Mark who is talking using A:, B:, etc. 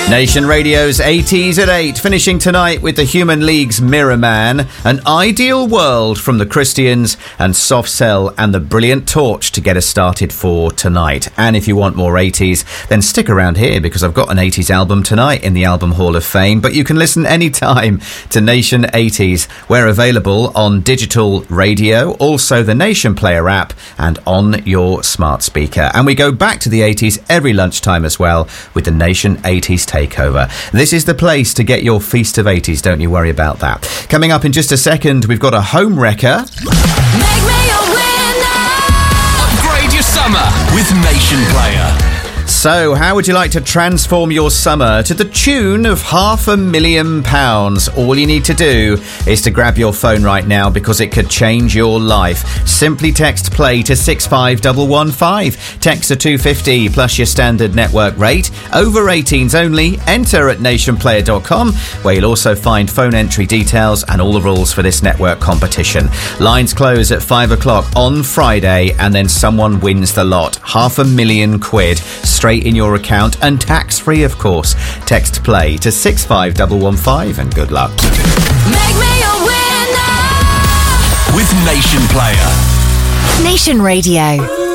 A: Nation Radio's 80s at 8, finishing tonight with the Human League's Mirror Man, An Ideal World from the Christians, and Soft Cell and the Brilliant Torch to get us started for tonight. And if you want more 80s, then stick around here because I've got an 80s album tonight in the Album Hall of Fame, but you can listen anytime to Nation 80s. We're available on digital radio, also the Nation Player app, and on your smart speaker. And we go back to the 80s every lunchtime as well with the Nation 80s Takeover. This is the place to get your feast of 80s, don't you worry about that. Coming up in just a second, we've got a home wrecker.
B: Make me a winner!
C: Upgrade your summer with Nation Player.
A: So, how would you like to transform your summer to the tune of £500,000? All you need to do is to grab your phone right now because it could change your life. Simply text play to 65115. Text to 250 plus your standard network rate. Over 18s only. Enter at nationplayer.com, where you'll also find phone entry details and all the rules for this network competition. Lines close at 5 o'clock on Friday, and then someone wins the lot. £500,000 straight in your account, and tax-free, of course. Text play to 65115 and good luck.
B: Make me a winner!
C: With Nation Player.
D: Nation Radio.